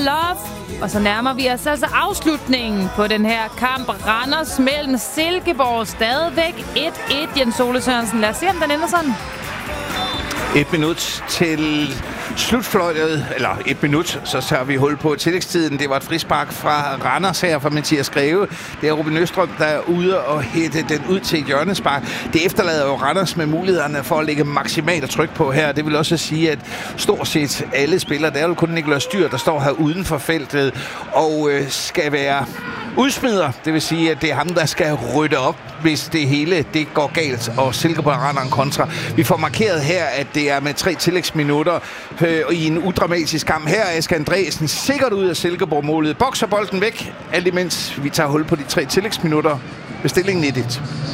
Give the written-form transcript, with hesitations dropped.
Love. Og så nærmer vi os altså afslutningen på den her kamp. Randers mellem Silkeborg stadigvæk 1-1. Jens Ole Sørensen, lad os se, om den ender sådan. 1 minut til slutfløjtet, eller 1 minut, så tager vi hul på tillægstiden. Det var et frispark fra Randers her fra Mathias Greve. Det er Ruben Østrøm, der er ude og hætte den ud til et hjørnespark. Det efterlader jo Randers med mulighederne for at lægge maksimalt tryk på her. Det vil også sige, at stort set alle spillere, der er jo kun Nikolaj Dyhr, der står her uden for feltet og skal være udsmider. Det vil sige, at det er ham, der skal rydde op, hvis det hele det går galt, og Silkeborg render en kontra. Vi får markeret her, at det er med 3 tillægsminutter i en udramatisk kamp. Her er Asger Andresen sikkert ud af Silkeborg-målet. Bokser bolden væk, alt imens vi tager hul på de 3 tillægsminutter ved stillingen 1-1.